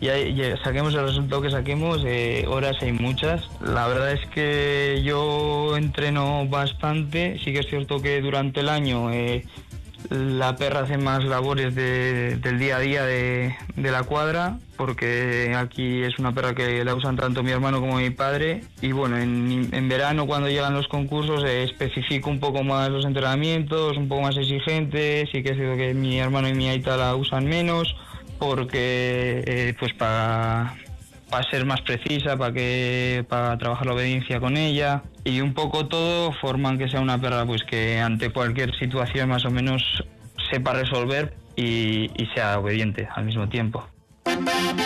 saquemos el resultado que saquemos, horas hay muchas. La verdad es que yo entreno bastante, sí que es cierto que durante el año la perra hace más labores del día a día de la cuadra, porque aquí es una perra que la usan tanto mi hermano como mi padre. Y bueno, en verano, cuando llegan los concursos, especifico un poco más los entrenamientos, un poco más exigentes. Sí que es cierto que mi hermano y mi aita la usan menos, porque pues para ser más precisa, para trabajar la obediencia con ella, y un poco todo forman que sea una perra pues que ante cualquier situación más o menos sepa resolver y sea obediente al mismo tiempo.